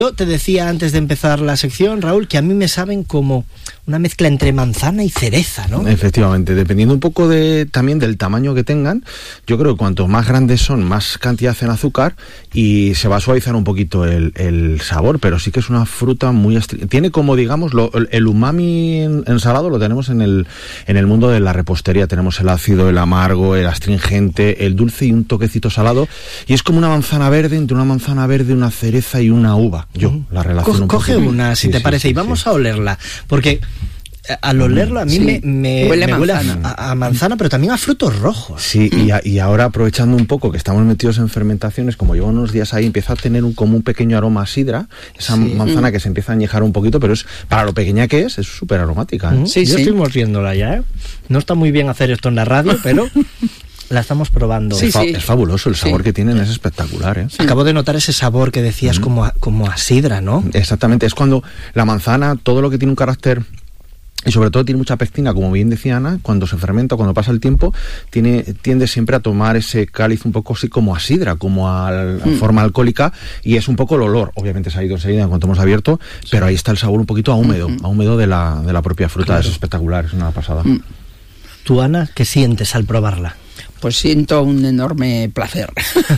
Yo te decía antes de empezar la sección, Raúl, que a mí me saben como una mezcla entre manzana y cereza, ¿no? Efectivamente, dependiendo un poco también del tamaño que tengan. Yo creo que cuanto más grandes son, más cantidad en azúcar y se va a suavizar un poquito el sabor, pero sí que es una fruta muy tiene como, digamos, el umami en salado lo tenemos en el mundo de la repostería. Tenemos el ácido, el amargo, el astringente, el dulce y un toquecito salado, y es como una manzana verde, entre una manzana verde, una cereza y una uva. La relación coge una, si te parece, y vamos a olerla, porque al olerlo a mí me huele a manzana, pero también a frutos rojos. Sí, y ahora, aprovechando un poco que estamos metidos en fermentaciones, como llevo unos días ahí, empieza a tener como un pequeño aroma a sidra, esa manzana que se empieza a añejar un poquito, pero es para lo pequeña que es súper aromática. Yo estoy mordiéndola ya, ¿eh? No está muy bien hacer esto en la radio, pero la estamos probando. Es fabuloso, el sabor que tienen es espectacular, ¿eh? Acabo de notar ese sabor que decías como a sidra, ¿no? Exactamente, es cuando la manzana, todo lo que tiene un carácter, y sobre todo tiene mucha pectina, como bien decía Ana, cuando se fermenta, cuando pasa el tiempo, tiende siempre a tomar ese cáliz un poco así como a sidra, como a forma alcohólica, y es un poco el olor, obviamente se ha ido enseguida en cuanto hemos abierto, pero ahí está el sabor un poquito a húmedo de la propia fruta. Claro. Es espectacular, es una pasada. ¿Tú, Ana, qué sientes al probarla? Pues siento un enorme placer.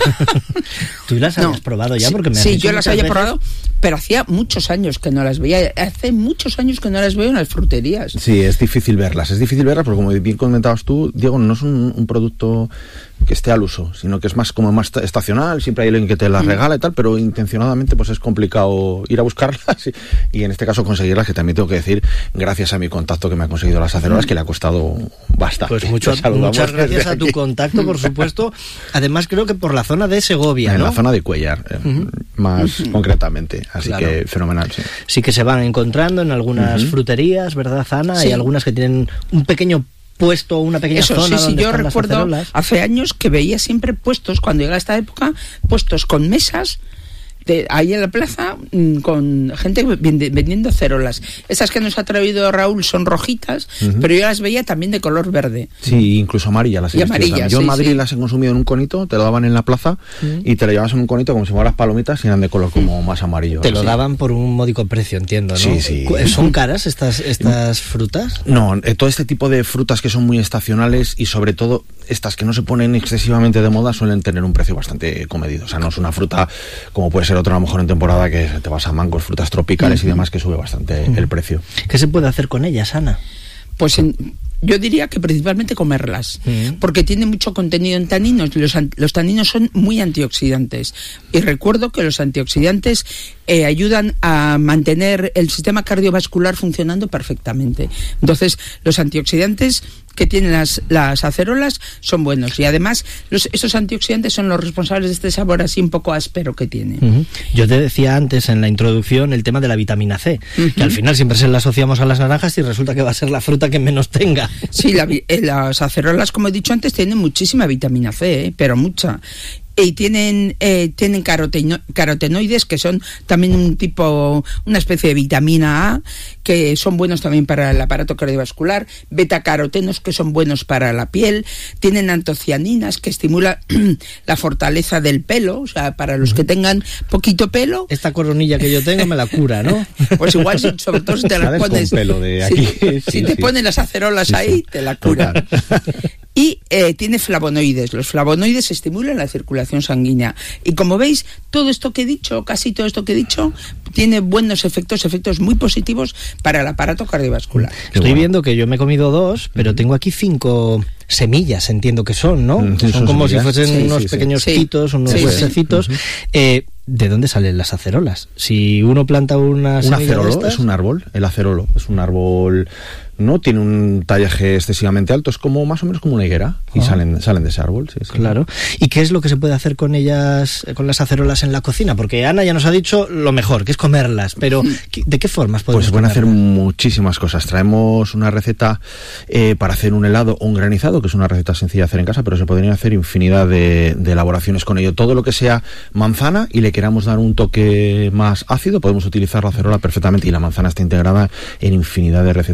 ¿Tú las habías probado ya? Porque yo las había probado, pero hacía muchos años que no las veía. Hace muchos años que no las veo en las fruterías. Sí, es difícil verlas porque como bien comentabas tú, Diego, no es un producto que esté al uso, sino que es más estacional, siempre hay alguien que te las regala y tal, pero intencionadamente pues es complicado ir a buscarlas y en este caso conseguirlas, que también tengo que decir, gracias a mi contacto que me ha conseguido las acerolas, que le ha costado bastante. Pues muchas gracias a tu contacto, por supuesto. Además creo que por la zona de Segovia, ¿no? En la zona de Cuéllar, más concretamente, así que fenomenal. Sí que se van encontrando en algunas fruterías, ¿verdad, Ana? Hay algunas que tienen un pequeño puesto, una pequeña zona donde yo están recuerdo las acerolas. Hace años que veía siempre puestos, cuando llega esta época, puestos con mesas ahí en la plaza, con gente vendiendo acerolas. Esas que nos ha traído Raúl son rojitas, pero yo las veía también de color verde. Sí, incluso amarillas. Yo en Madrid las he consumido en un conito, te lo daban en la plaza y te lo llevabas en un conito como si fueran las palomitas y eran de color como más amarillo. Te lo daban por un módico precio, entiendo, ¿no? Sí. ¿Son caras estas frutas? No, todo este tipo de frutas que son muy estacionales y sobre todo estas que no se ponen excesivamente de moda suelen tener un precio bastante comedido. O sea, no es una fruta como puede ser otra a lo mejor en temporada que te vas a mangos, frutas tropicales y demás, que sube bastante el precio. ¿Qué se puede hacer con ellas, Ana? Pues yo diría que principalmente comerlas, porque tiene mucho contenido en taninos. Los taninos son muy antioxidantes. Y recuerdo que los antioxidantes ayudan a mantener el sistema cardiovascular funcionando perfectamente. Entonces, los antioxidantes que tienen las acerolas son buenos. Y además, esos antioxidantes son los responsables de este sabor así un poco áspero que tiene. Yo te decía antes en la introducción el tema de la vitamina C, que al final siempre se la asociamos a las naranjas y resulta que va a ser la fruta que menos tenga. Sí, las acerolas, como he dicho antes, tienen muchísima vitamina C, pero mucha. Y tienen carotenoides, que son también una especie de vitamina A, que son buenos también para el aparato cardiovascular, betacarotenos, que son buenos para la piel, tienen antocianinas, que estimulan la fortaleza del pelo, o sea, para los que tengan poquito pelo. Esta coronilla que yo tengo me la cura, ¿no? Pues igual, sobre todo si te la pones... pelo de aquí. Si te ponen las acerolas ahí, te la cura. Y tiene flavonoides. Los flavonoides estimulan la circulación sanguínea. Y como veis, todo esto que he dicho, casi todo esto que he dicho, tiene buenos efectos muy positivos para el aparato cardiovascular. Estoy viendo que yo me he comido 2, pero tengo aquí 5 semillas, entiendo que son, ¿no? Son como semillas, si fuesen unos pequeños pitos, unos huesecitos. ¿De dónde salen las acerolas? Si uno planta un acerolo es un árbol. El acerolo es un árbol, no tiene un tallaje excesivamente alto, es como más o menos como una higuera y salen de ese árbol. Sí. Claro. ¿Y qué es lo que se puede hacer con ellas, con las acerolas en la cocina? Porque Ana ya nos ha dicho lo mejor, que es comerlas, pero ¿de qué formas podemos Pues se pueden hacer muchísimas cosas. Traemos una receta para hacer un helado o un granizado, que es una receta sencilla de hacer en casa, pero se podrían hacer infinidad de elaboraciones con ello. Todo lo que sea manzana y le queramos dar un toque más ácido, podemos utilizar la acerola perfectamente, y la manzana está integrada en infinidad de recetas de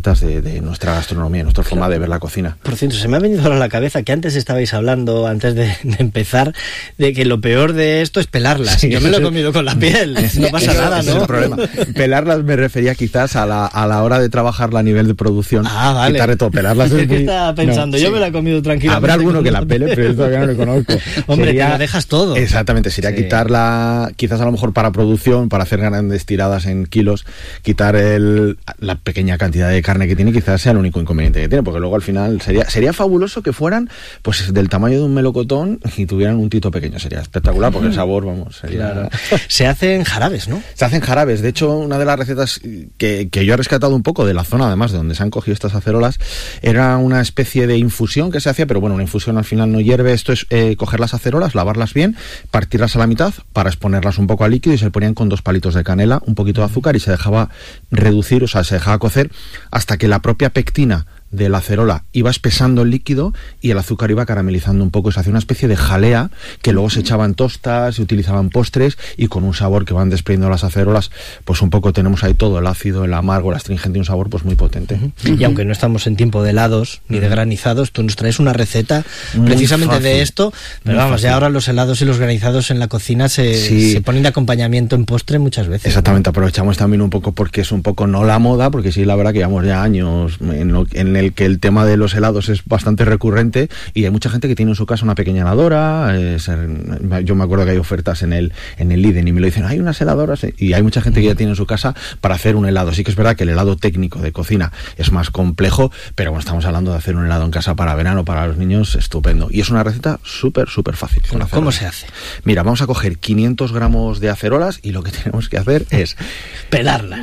de nuestra gastronomía, nuestra forma de ver la cocina. Por cierto, se me ha venido ahora a la cabeza que antes estabais hablando, antes de empezar, de que lo peor de esto es pelarlas. Sí, yo me lo he comido con la piel, no pasa nada, ¿no? Ese es el problema. Pelarlas me refería quizás a la hora de trabajarla a nivel de producción. Vale. Quitarle todo, pelarlas. ¿Qué estaba pensando? Yo me la he comido tranquilamente. Habrá alguno que la pele, pero yo todavía no lo conozco. Hombre, te la dejas todo. Exactamente, sería quitarla, quizás a lo mejor para producción, para hacer grandes tiradas en kilos, quitar la pequeña cantidad de carne que tiene, quizás sea el único inconveniente que tiene, porque luego al final sería fabuloso que fueran pues del tamaño de un melocotón y tuvieran un tito pequeño. Sería espectacular, porque el sabor, sería... Claro. Se hacen jarabes, ¿no? Se hacen jarabes. De hecho, una de las recetas que yo he rescatado un poco de la zona, además, de donde se han cogido estas acerolas, era una especie de infusión que se hacía, pero bueno, una infusión al final no hierve. Esto es coger las acerolas, lavarlas bien, partirlas a la mitad para exponerlas un poco al líquido, y se ponían con 2 palitos de canela, un poquito de azúcar, y se dejaba reducir, o sea, se dejaba cocer hasta que la propia pectina de la acerola iba espesando el líquido y el azúcar iba caramelizando un poco, y se hacía una especie de jalea que luego se echaba en tostas, se utilizaban postres, y con un sabor que van desprendiendo las acerolas, pues un poco tenemos ahí todo, el ácido, el amargo, el astringente, y un sabor pues muy potente. Y aunque no estamos en tiempo de helados ni de granizados, tú nos traes una receta precisamente fácil, de esto, pero vamos, fácil. Ya ahora los helados y los granizados en la cocina se ponen de acompañamiento en postre muchas veces. Exactamente, ¿no? Aprovechamos también un poco porque es un poco no la moda, porque sí, la verdad que llevamos ya años en el que el tema de los helados es bastante recurrente, y hay mucha gente que tiene en su casa una pequeña heladora. Yo me acuerdo que hay ofertas en el Lidl y me lo dicen, hay unas heladoras, y hay mucha gente que ya tiene en su casa para hacer un helado. Sí que es verdad que el helado técnico de cocina es más complejo, pero bueno, estamos hablando de hacer un helado en casa para verano, para los niños, estupendo. Y es una receta súper fácil. ¿Cómo se hace? Mira, vamos a coger 500 gramos de acerolas, y lo que tenemos que hacer es pelarlas.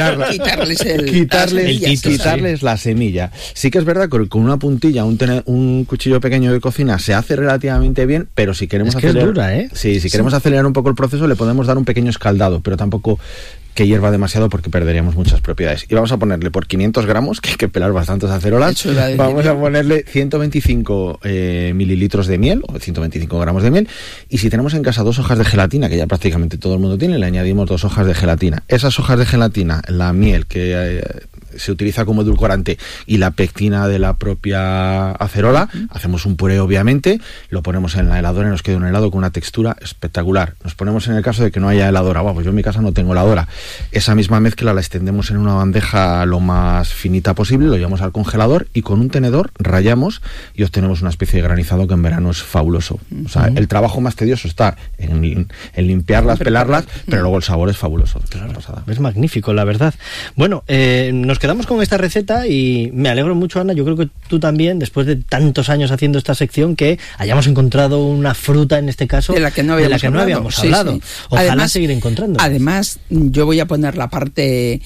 Quitarles la semilla. Sí que es verdad que con una puntilla, un cuchillo pequeño de cocina se hace relativamente bien, pero si queremos acelerar, es dura, ¿eh? Sí, si queremos acelerar un poco el proceso, le podemos dar un pequeño escaldado, pero tampoco que hierva demasiado, porque perderíamos muchas propiedades. Y vamos a ponerle por 500 gramos, que hay que pelar bastantes acerolas, vamos a ponerle 125 mililitros de miel, o 125 gramos de miel, y si tenemos en casa 2 hojas de gelatina, que ya prácticamente todo el mundo tiene, le añadimos 2 hojas de gelatina. Esas hojas de gelatina, la miel que se utiliza como edulcorante, y la pectina de la propia acerola, hacemos un puré, obviamente, lo ponemos en la heladora y nos queda un helado con una textura espectacular. Nos ponemos en el caso de que no haya heladora. Pues yo en mi casa no tengo heladora. Esa misma mezcla la extendemos en una bandeja lo más finita posible, lo llevamos al congelador, y con un tenedor rallamos y obtenemos una especie de granizado que en verano es fabuloso. O sea, el trabajo más tedioso está en limpiarlas, pelarlas, pero luego el sabor es fabuloso. Claro, es magnífico, la verdad. Bueno, nos quedamos con esta receta, y me alegro mucho, Ana, yo creo que tú también, después de tantos años haciendo esta sección, que hayamos encontrado una fruta, en este caso, de la que no habíamos hablado. Sí. Ojalá además, seguir encontrando. Además, yo voy a poner la parte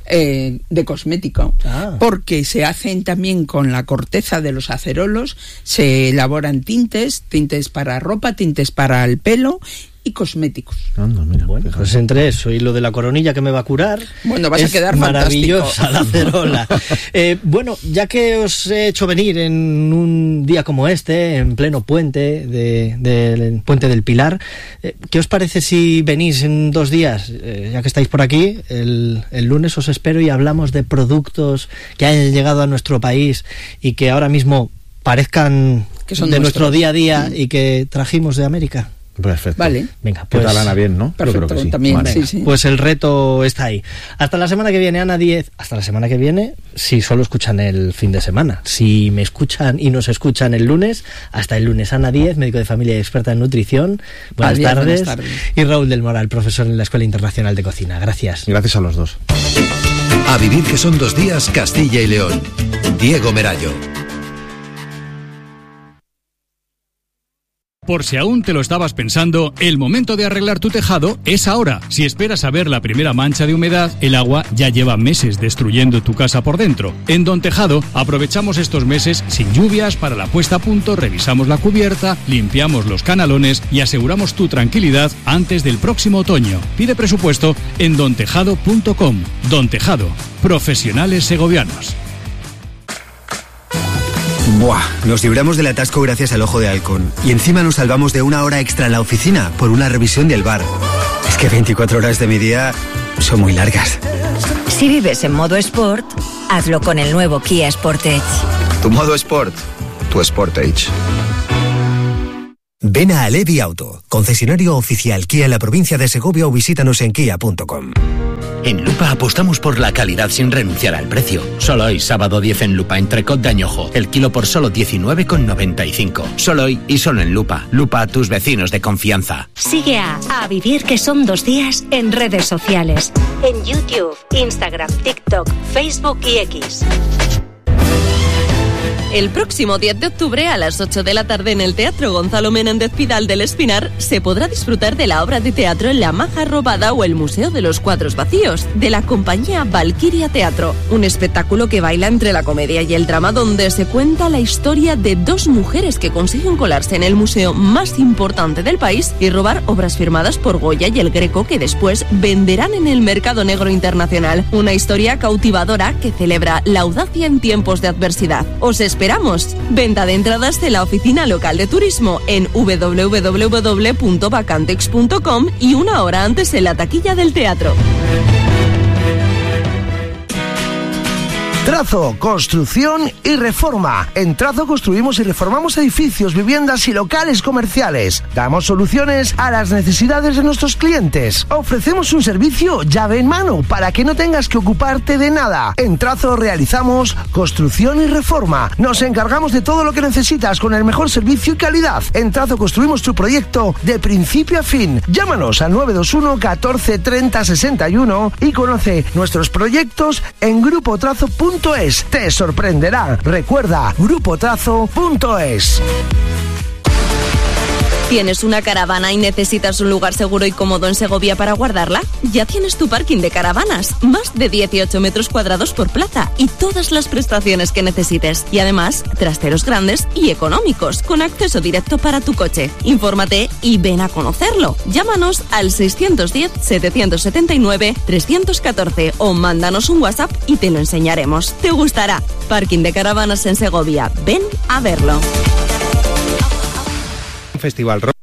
de cosmético, porque se hacen también con la corteza de los acerolos, se elaboran tintes para ropa, tintes para el pelo y cosméticos. Mira, bueno, pues entre eso y lo de la coronilla que me va a curar, bueno, vas a quedar maravillosa la acerola. Bueno, ya que os he hecho venir en un día como este, en pleno puente del Puente del Pilar, ¿qué os parece si venís en 2 días, ya que estáis por aquí, el lunes os espero, y hablamos de productos que han llegado a nuestro país y que ahora mismo parezcan que son de nuestro día a día y que trajimos de América? Perfecto. Vale. Venga, pues Ana, bien, ¿no? Perfecto, yo creo que sí. También, vale. sí. Pues el reto está ahí. Hasta la semana que viene, Ana Díez. Hasta la semana que viene, si solo escuchan el fin de semana. Si me escuchan y nos escuchan el lunes, hasta el lunes. Ana Díez, médico de familia y experta en nutrición. Buenas tardes. Y Raúl del Moral, profesor en la Escuela Internacional de Cocina. Gracias. Gracias a los dos. A vivir, que son 2 días, Castilla y León. Diego Merallo. Por si aún te lo estabas pensando, el momento de arreglar tu tejado es ahora. Si esperas a ver la primera mancha de humedad, el agua ya lleva meses destruyendo tu casa por dentro. En Don Tejado aprovechamos estos meses sin lluvias para la puesta a punto, revisamos la cubierta, limpiamos los canalones y aseguramos tu tranquilidad antes del próximo otoño. Pide presupuesto en dontejado.com. Don Tejado, profesionales segovianos. Buah, nos libramos del atasco gracias al Ojo de Halcón. Y encima nos salvamos de 1 hora extra en la oficina por una revisión del bar. Es que 24 horas de mi día son muy largas. Si vives en modo Sport, hazlo con el nuevo Kia Sportage. Tu modo Sport, tu Sportage. Ven a Alevi Auto, concesionario oficial Kia en la provincia de Segovia, o visítanos en kia.com. En Lupa apostamos por la calidad sin renunciar al precio. Solo hoy, sábado 10 en Lupa, entrecot de añojo. El kilo por solo 19,95. Solo hoy y solo en Lupa. Lupa, tus vecinos de confianza. Sigue a Vivir que son 2 días en redes sociales. En YouTube, Instagram, TikTok, Facebook y X. El próximo 10 de octubre a las 8 de la tarde en el Teatro Gonzalo Menéndez Pidal del Espinar se podrá disfrutar de la obra de teatro La Maja Robada o El Museo de los Cuadros Vacíos, de la compañía Valkyria Teatro. Un espectáculo que baila entre la comedia y el drama, donde se cuenta la historia de 2 mujeres que consiguen colarse en el museo más importante del país y robar obras firmadas por Goya y El Greco que después venderán en el mercado negro internacional. Una historia cautivadora que celebra la audacia en tiempos de adversidad. Os esperamos. Venta de entradas de la oficina local de turismo en www.vacantex.com y 1 hora antes en la taquilla del teatro. Trazo, construcción y reforma. En Trazo construimos y reformamos edificios, viviendas y locales comerciales. Damos soluciones a las necesidades de nuestros clientes. Ofrecemos un servicio llave en mano para que no tengas que ocuparte de nada. En Trazo realizamos construcción y reforma. Nos encargamos de todo lo que necesitas con el mejor servicio y calidad. En Trazo construimos tu proyecto de principio a fin. Llámanos al 921 14 30 61 y conoce nuestros proyectos en grupotrazo.es. Te sorprenderá. Recuerda, grupotrazo.es. ¿Tienes una caravana y necesitas un lugar seguro y cómodo en Segovia para guardarla? Ya tienes tu parking de caravanas, más de 18 metros cuadrados por plaza y todas las prestaciones que necesites. Y además, trasteros grandes y económicos, con acceso directo para tu coche. Infórmate y ven a conocerlo. Llámanos al 610-779-314 o mándanos un WhatsApp y te lo enseñaremos. Te gustará. Parking de caravanas en Segovia. Ven a verlo. Festival Rock.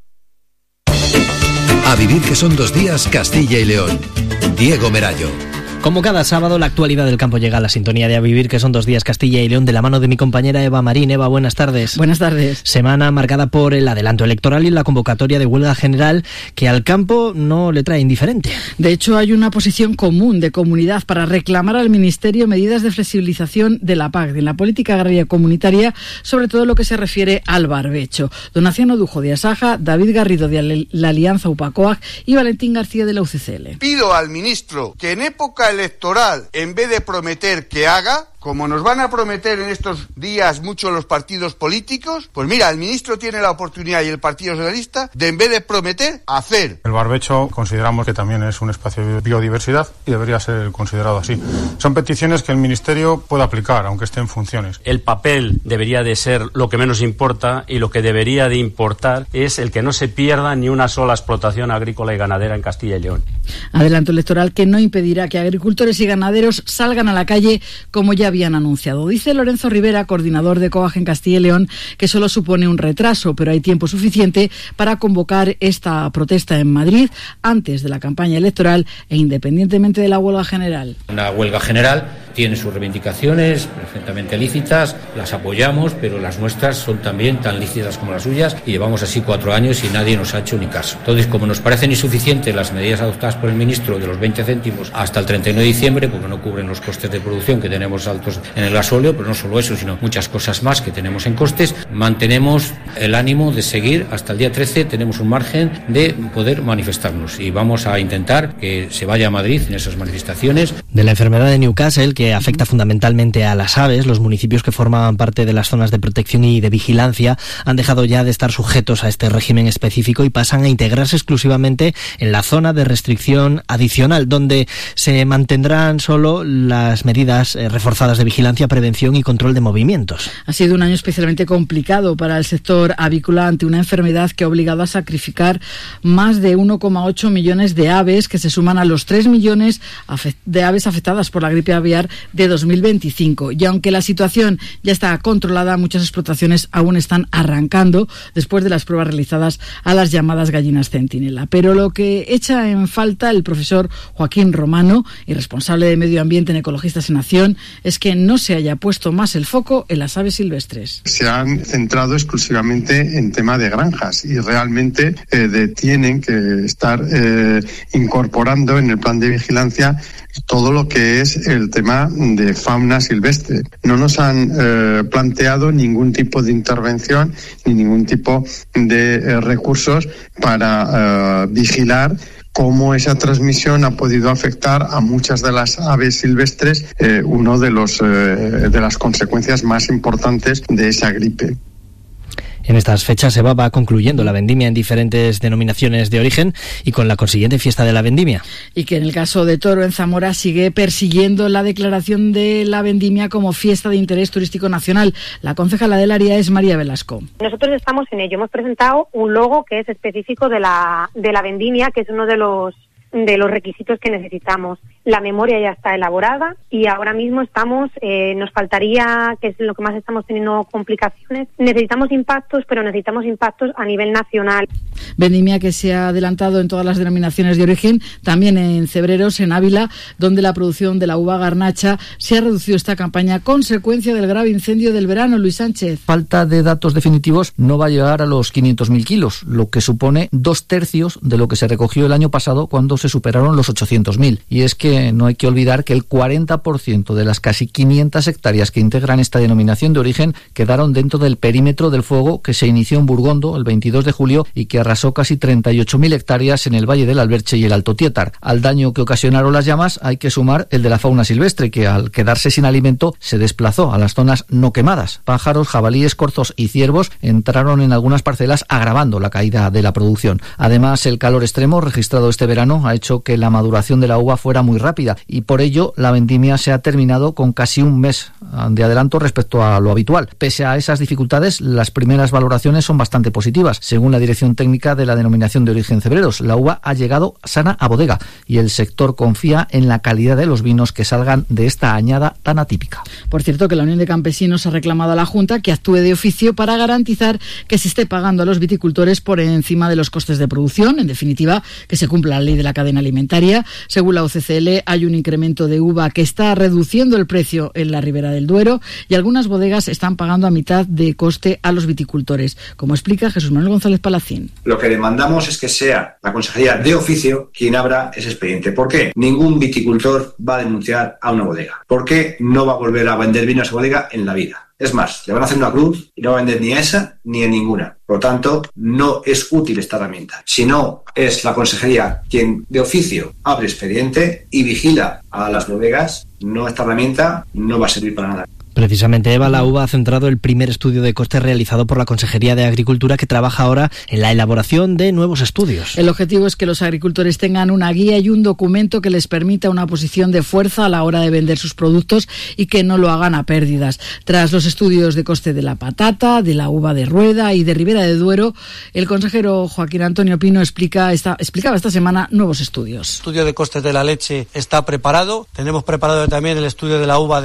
A vivir que son 2 días, Castilla y León. Diego Merayo. Como cada sábado, la actualidad del campo llega a la sintonía de A Vivir, que son 2 días Castilla y León, de la mano de mi compañera Eva Marín. Eva, buenas tardes. Buenas tardes. Semana marcada por el adelanto electoral y la convocatoria de huelga general que al campo no le trae indiferente. De hecho, hay una posición común de comunidad para reclamar al Ministerio medidas de flexibilización de la PAC, de la política agraria comunitaria, sobre todo lo que se refiere al barbecho. Donación Odujo de Asaja, David Garrido de la Alianza UPACOAG y Valentín García de la UCCL. Pido al ministro que en época electoral, en vez de prometer que haga, como nos van a prometer en estos días muchos los partidos políticos, pues mira, el ministro tiene la oportunidad y el Partido Socialista de, en vez de prometer, hacer. El barbecho consideramos que también es un espacio de biodiversidad y debería ser considerado así. Son peticiones que el Ministerio puede aplicar, aunque esté en funciones. El papel debería de ser lo que menos importa y lo que debería de importar es el que no se pierda ni una sola explotación agrícola y ganadera en Castilla y León. Adelanto electoral que no impedirá que agricultores y ganaderos salgan a la calle como ya habían anunciado. Dice Lorenzo Rivera, coordinador de COAG en Castilla y León, que solo supone un retraso, pero hay tiempo suficiente para convocar esta protesta en Madrid antes de la campaña electoral e independientemente de la huelga general. Una huelga general tiene sus reivindicaciones perfectamente lícitas, las apoyamos, pero las nuestras son también tan lícitas como las suyas y llevamos así 4 años y nadie nos ha hecho ni caso. Entonces, como nos parecen insuficientes las medidas adoptadas por el ministro de los 20 céntimos hasta el 31 de diciembre, porque no cubren los costes de producción que tenemos altos en el gasóleo, pero no solo eso, sino muchas cosas más que tenemos en costes, mantenemos el ánimo de seguir hasta el día 13, tenemos un margen de poder manifestarnos y vamos a intentar que se vaya a Madrid en esas manifestaciones. De la enfermedad de Newcastle, que afecta fundamentalmente a las aves, los municipios que formaban parte de las zonas de protección y de vigilancia han dejado ya de estar sujetos a este régimen específico y pasan a integrarse exclusivamente en la zona de restricción adicional, donde se mantendrán solo las medidas reforzadas de vigilancia, prevención y control de movimientos. Ha sido un año especialmente complicado para el sector avícola ante una enfermedad que ha obligado a sacrificar más de 1,8 millones de aves, que se suman a los 3 millones de aves afectadas por la gripe aviar de 2025. Y aunque la situación ya está controlada, muchas explotaciones aún están arrancando después de las pruebas realizadas a las llamadas gallinas centinela. Pero lo que echa en falta el profesor Joaquín Romano, y responsable de Medio Ambiente en Ecologistas en Acción, es que no se haya puesto más el foco en las aves silvestres. Se han centrado exclusivamente en tema de granjas y realmente tienen que estar incorporando en el plan de vigilancia todo lo que es el tema de fauna silvestre. No nos han planteado ningún tipo de intervención ni ningún tipo de recursos para vigilar cómo esa transmisión ha podido afectar a muchas de las aves silvestres, uno de las consecuencias más importantes de esa gripe. En estas fechas EVA va concluyendo la vendimia en diferentes denominaciones de origen y con la consiguiente fiesta de la vendimia. Y que en el caso de Toro en Zamora sigue persiguiendo la declaración de la vendimia como fiesta de interés turístico nacional. La concejala del área es María Velasco. Nosotros estamos en ello. Hemos presentado un logo que es específico de la vendimia, que es uno de los requisitos que necesitamos. La memoria ya está elaborada y ahora mismo nos faltaría, que es lo que más estamos teniendo complicaciones, necesitamos impactos, pero necesitamos impactos a nivel nacional. Vendimia que se ha adelantado en todas las denominaciones de origen, también en Cebreros, en Ávila, donde la producción de la uva garnacha se ha reducido esta campaña a consecuencia del grave incendio del verano. Luis Sánchez. Falta de datos definitivos, no va a llegar a los 500.000 kilos, lo que supone 2/3 de lo que se recogió el año pasado cuando se superaron los 800.000. Y es que no hay que olvidar que el 40% de las casi 500 hectáreas que integran esta denominación de origen quedaron dentro del perímetro del fuego que se inició en Burgondo el 22 de julio y que arrasó casi 38.000 hectáreas en el Valle del Alberche y el Alto Tietar. Al daño que ocasionaron las llamas hay que sumar el de la fauna silvestre, que al quedarse sin alimento se desplazó a las zonas no quemadas. Pájaros, jabalíes, corzos y ciervos entraron en algunas parcelas agravando la caída de la producción. Además, el calor extremo registrado este verano ha hecho que la maduración de la uva fuera muy rápida y por ello la vendimia se ha terminado con casi un mes de adelanto respecto a lo habitual. Pese a esas dificultades, las primeras valoraciones son bastante positivas. Según la dirección técnica de la denominación de origen Cebreros, la uva ha llegado sana a bodega y el sector confía en la calidad de los vinos que salgan de esta añada tan atípica. Por cierto, que la Unión de Campesinos ha reclamado a la Junta que actúe de oficio para garantizar que se esté pagando a los viticultores por encima de los costes de producción, en definitiva, que se cumpla la ley de la cadena alimentaria. Según la OCCL, hay un incremento de uva que está reduciendo el precio en la Ribera del Duero y algunas bodegas están pagando a mitad de coste a los viticultores, como explica Jesús Manuel González Palacín. Lo que demandamos es que sea la Consejería de Oficio quien abra ese expediente. ¿Por qué? Ningún viticultor va a denunciar a una bodega. ¿Por qué no va a volver a vender vino a esa bodega en la vida? Es más, le van a hacer una cruz y no va a vender ni a esa ni a ninguna. Por lo tanto, no es útil esta herramienta. Si no, es la Consejería quien de oficio abre expediente y vigila a las bodegas, no, esta herramienta no va a servir para nada. Precisamente, Eva, la uva ha centrado el primer estudio de costes realizado por la Consejería de Agricultura, que trabaja ahora en la elaboración de nuevos estudios. El objetivo es que los agricultores tengan una guía y un documento que les permita una posición de fuerza a la hora de vender sus productos y que no lo hagan a pérdidas. Tras los estudios de coste de la patata, de la uva de rueda y de Ribera de Duero, el consejero Joaquín Antonio Pino explicaba esta semana nuevos estudios. El estudio de costes de la leche está preparado. Tenemos preparado también el estudio de la uva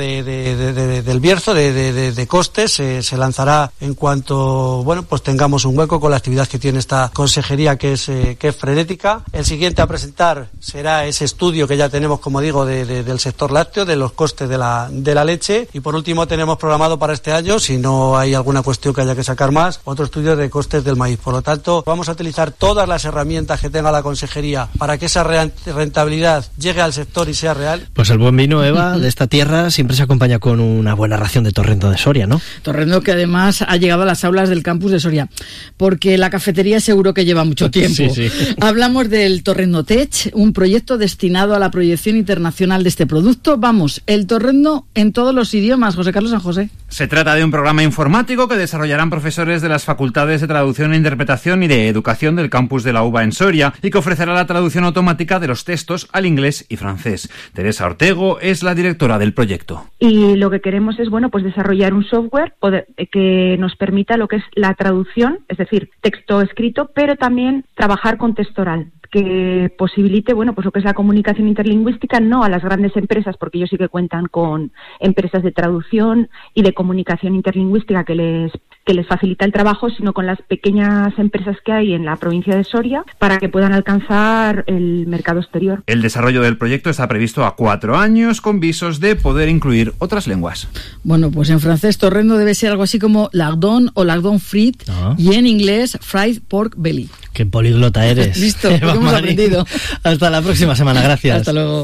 del Bierzo, de costes. Se lanzará en cuanto pues tengamos un hueco con la actividad que tiene esta consejería, que es frenética. El siguiente a presentar será ese estudio que ya tenemos, como digo, del sector lácteo, de los costes de la leche. Y por último tenemos programado para este año, si no hay alguna cuestión que haya que sacar más, otro estudio de costes del maíz. Por lo tanto, vamos a utilizar todas las herramientas que tenga la consejería para que esa rentabilidad llegue al sector y sea real. Pues el buen vino, Eva, de esta tierra siempre se acompaña con una buena ración de torrendo de Soria, ¿no? Torrendo que además ha llegado a las aulas del campus de Soria, porque la cafetería seguro que lleva mucho tiempo. Sí. Hablamos del Torrendo Tech, un proyecto destinado a la proyección internacional de este producto. Vamos, el torrendo en todos los idiomas. José Carlos San José. Se trata de un programa informático que desarrollarán profesores de las facultades de traducción e interpretación y de educación del campus de la UBA en Soria y que ofrecerá la traducción automática de los textos al inglés y francés. Teresa Ortego es la directora del proyecto. Y lo que queremos es, pues desarrollar un software que nos permita lo que es la traducción, es decir, texto escrito, pero también trabajar con texto oral, que posibilite, bueno, pues lo que es la comunicación interlingüística, no a las grandes empresas, porque ellos sí que cuentan con empresas de traducción y de comunicación interlingüística que les facilita el trabajo, sino con las pequeñas empresas que hay en la provincia de Soria para que puedan alcanzar el mercado exterior. El desarrollo del proyecto está previsto a 4 años, con visos de poder incluir otras lenguas. Bueno, pues en francés torrendo debe ser algo así como lardon o lardon frit, y en inglés fried pork belly. Qué políglota eres. Listo, hemos aprendido. Hasta la próxima semana, gracias. Hasta luego.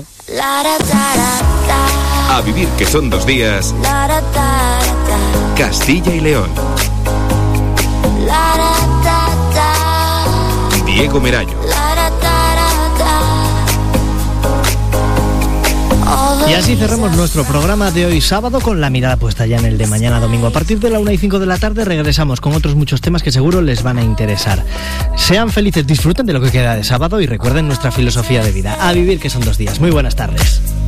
A vivir que son 2 días. Castilla y León. Diego Merayo. Y así cerramos nuestro programa de hoy sábado, con la mirada puesta ya en el de mañana domingo. A partir de la 1:05 de la tarde regresamos con otros muchos temas que seguro les van a interesar. Sean felices, disfruten de lo que queda de sábado y recuerden nuestra filosofía de vida. A vivir que son 2 días. Muy buenas tardes.